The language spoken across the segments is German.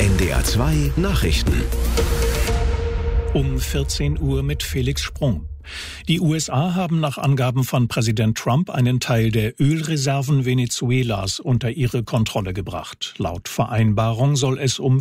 NDR 2 Nachrichten. Um 14 Uhr mit Felix Sprung. Die USA haben nach Angaben von Präsident Trump einen Teil der Ölreserven Venezuelas unter ihre Kontrolle gebracht. Laut Vereinbarung soll es um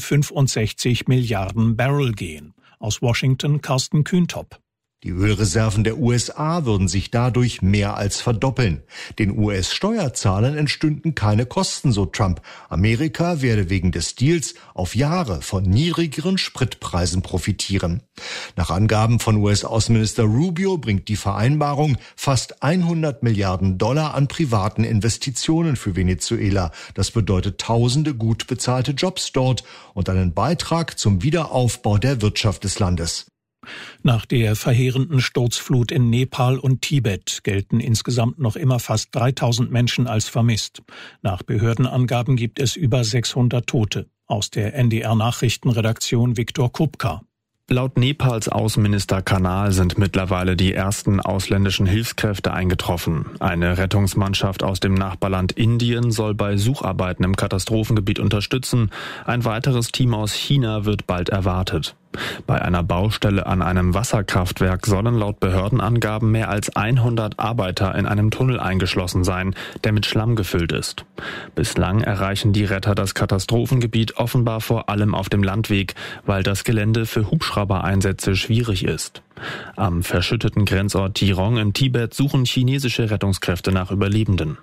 65 Milliarden Barrel gehen. Aus Washington Carsten Kühntop. Die Ölreserven der USA würden sich dadurch mehr als verdoppeln. Den US-Steuerzahlern entstünden keine Kosten, so Trump. Amerika werde wegen des Deals auf Jahre von niedrigeren Spritpreisen profitieren. Nach Angaben von US-Außenminister Rubio bringt die Vereinbarung fast 100 Milliarden Dollar an privaten Investitionen für Venezuela. Das bedeutet tausende gut bezahlte Jobs dort und einen Beitrag zum Wiederaufbau der Wirtschaft des Landes. Nach der verheerenden Sturzflut in Nepal und Tibet gelten insgesamt noch immer fast 3000 Menschen als vermisst. Nach Behördenangaben gibt es über 600 Tote. Aus der NDR-Nachrichtenredaktion Viktor Kupka. Laut Nepals Außenminister Kanal sind mittlerweile die ersten ausländischen Hilfskräfte eingetroffen. Eine Rettungsmannschaft aus dem Nachbarland Indien soll bei Sucharbeiten im Katastrophengebiet unterstützen. Ein weiteres Team aus China wird bald erwartet. Bei einer Baustelle an einem Wasserkraftwerk sollen laut Behördenangaben mehr als 100 Arbeiter in einem Tunnel eingeschlossen sein, der mit Schlamm gefüllt ist. Bislang erreichen die Retter das Katastrophengebiet offenbar vor allem auf dem Landweg, weil das Gelände für Hubschraubereinsätze schwierig ist. Am verschütteten Grenzort Tirong in Tibet suchen chinesische Rettungskräfte nach Überlebenden.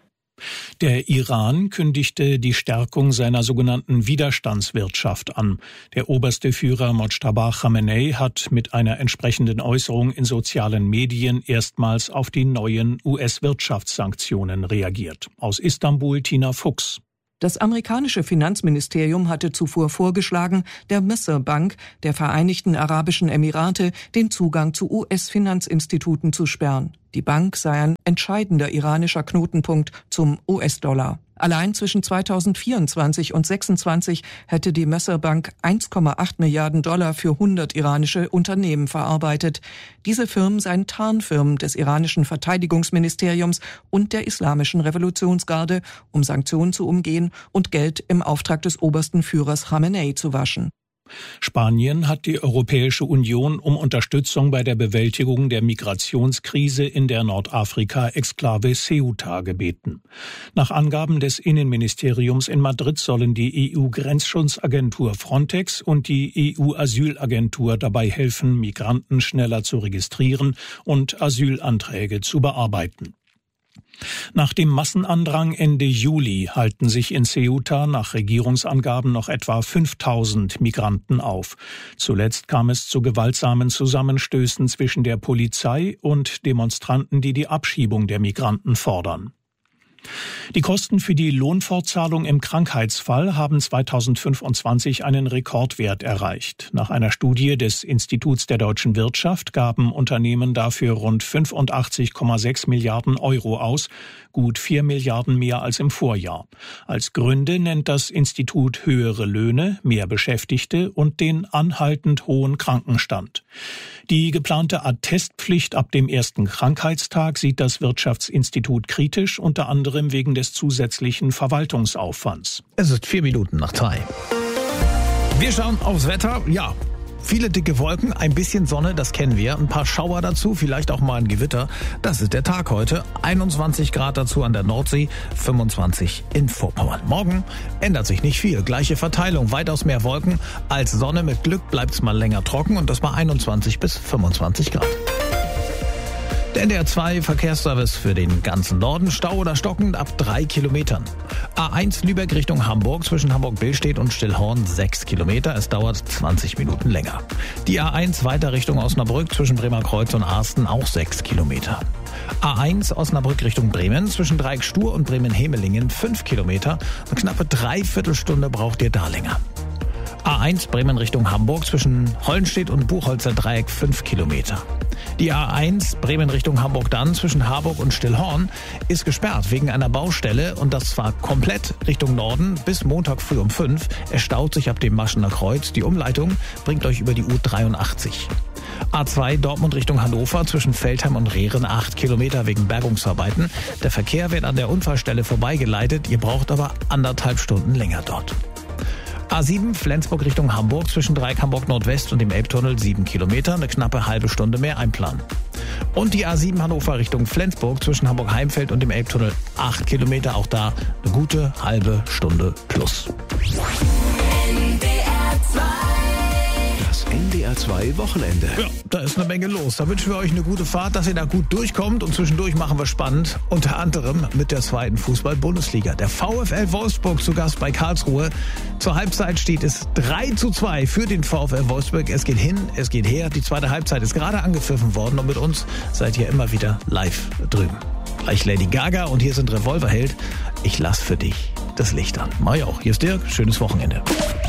Der Iran kündigte die Stärkung seiner sogenannten Widerstandswirtschaft an. Der oberste Führer Mojtaba Khamenei hat mit einer entsprechenden Äußerung in sozialen Medien erstmals auf die neuen US-Wirtschaftssanktionen reagiert. Aus Istanbul Tina Fuchs. Das amerikanische Finanzministerium hatte zuvor vorgeschlagen, der Misr Bank der Vereinigten Arabischen Emirate den Zugang zu US-Finanzinstituten zu sperren. Die Bank sei ein entscheidender iranischer Knotenpunkt zum US-Dollar. Allein zwischen 2024 und 2026 hätte die Misr Bank 1,8 Milliarden Dollar für 100 iranische Unternehmen verarbeitet. Diese Firmen seien Tarnfirmen des iranischen Verteidigungsministeriums und der Islamischen Revolutionsgarde, um Sanktionen zu umgehen und Geld im Auftrag des obersten Führers Khamenei zu waschen. Spanien hat die Europäische Union um Unterstützung bei der Bewältigung der Migrationskrise in der Nordafrika-Exklave Ceuta gebeten. Nach Angaben des Innenministeriums in Madrid sollen die EU-Grenzschutzagentur Frontex und die EU-Asylagentur dabei helfen, Migranten schneller zu registrieren und Asylanträge zu bearbeiten. Nach dem Massenandrang Ende Juli halten sich in Ceuta nach Regierungsangaben noch etwa 5000 Migranten auf. Zuletzt kam es zu gewaltsamen Zusammenstößen zwischen der Polizei und Demonstranten, die die Abschiebung der Migranten fordern. Die Kosten für die Lohnfortzahlung im Krankheitsfall haben 2025 einen Rekordwert erreicht. Nach einer Studie des Instituts der deutschen Wirtschaft gaben Unternehmen dafür rund 85,6 Milliarden Euro aus, gut 4 Milliarden mehr als im Vorjahr. Als Gründe nennt das Institut höhere Löhne, mehr Beschäftigte und den anhaltend hohen Krankenstand. Die geplante Attestpflicht ab dem ersten Krankheitstag sieht das Wirtschaftsinstitut kritisch, unter anderem wegen des zusätzlichen Verwaltungsaufwands. Es ist 3:04. Wir schauen aufs Wetter. Ja, viele dicke Wolken, ein bisschen Sonne, das kennen wir. Ein paar Schauer dazu, vielleicht auch mal ein Gewitter. Das ist der Tag heute. 21 Grad dazu an der Nordsee, 25 in Vorpommern. Morgen ändert sich nicht viel. Gleiche Verteilung, weitaus mehr Wolken als Sonne. Mit Glück bleibt es mal länger trocken und das bei 21 bis 25 Grad. Der NDR 2 Verkehrsservice für den ganzen Norden. Stau oder stockend ab 3 Kilometern. A1 Lübeck Richtung Hamburg zwischen Hamburg-Billstedt und Stillhorn 6 Kilometer. Es dauert 20 Minuten länger. Die A1 weiter Richtung Osnabrück zwischen Bremerkreuz und Arsten auch 6 Kilometer. A1 Osnabrück Richtung Bremen zwischen Dreieck-Stur und Bremen-Hemelingen 5 Kilometer. Eine knappe Dreiviertelstunde braucht ihr da länger. A1 Bremen Richtung Hamburg zwischen Hollenstedt und Buchholzer Dreieck 5 Kilometer. Die A1 Bremen Richtung Hamburg dann zwischen Harburg und Stillhorn ist gesperrt wegen einer Baustelle und das zwar komplett Richtung Norden bis Montag früh um 5. Es staut sich ab dem Maschener Kreuz. Die Umleitung bringt euch über die U83. A2 Dortmund Richtung Hannover zwischen Feldheim und Rehren 8 Kilometer wegen Bergungsarbeiten. Der Verkehr wird an der Unfallstelle vorbeigeleitet. Ihr braucht aber 1,5 Stunden länger dort. A7 Flensburg Richtung Hamburg zwischen Dreieck Hamburg Nordwest und dem Elbtunnel 7 Kilometer, eine knappe halbe Stunde mehr einplanen. Und die A7 Hannover Richtung Flensburg zwischen Hamburg-Heimfeld und dem Elbtunnel 8 Kilometer, auch da eine gute halbe Stunde plus. Das NDR 2 Wochenende. Ja, da ist eine Menge los. Da wünschen wir euch eine gute Fahrt, dass ihr da gut durchkommt und zwischendurch machen wir spannend. Unter anderem mit der 2. Fußball-Bundesliga. Der VfL Wolfsburg zu Gast bei Karlsruhe. Zur Halbzeit steht es 3:2 für den VfL Wolfsburg. Es geht hin, es geht her. Die zweite Halbzeit ist gerade angepfiffen worden und mit uns seid ihr immer wieder live drüben. Gleich Lady Gaga und hier sind Revolverheld. Ich lass für dich das Licht an. Mach ich auch. Hier ist Dirk. Schönes Wochenende.